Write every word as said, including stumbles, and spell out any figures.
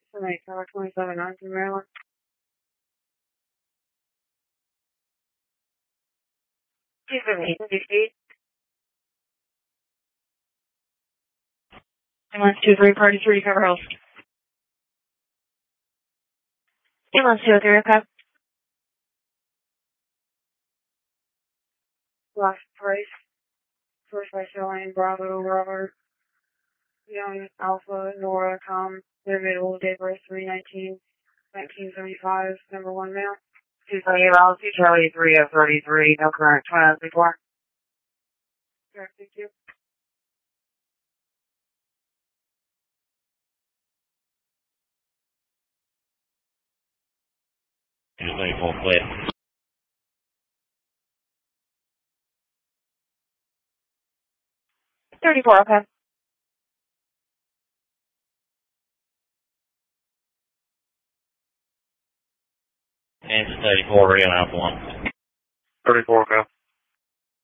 Tonight, Tower twenty-seven nine through Maryland. two seventy-eight sixty-eight. Ambulance two three, party three, cover host. Ambulance two three, okay. Last price. First by Showing, Bravo, Robert, Young, Alpha, Nora, Com, available date birth three nineteen nineteen seventy-five, number one male. two seventy-eight, Alice, Charlie three of thirty-three, no current, twenty before. Correct, thank you. twenty-four clear. thirty-four, okay. Answer thirty-four, real Alpha one. thirty-four, okay.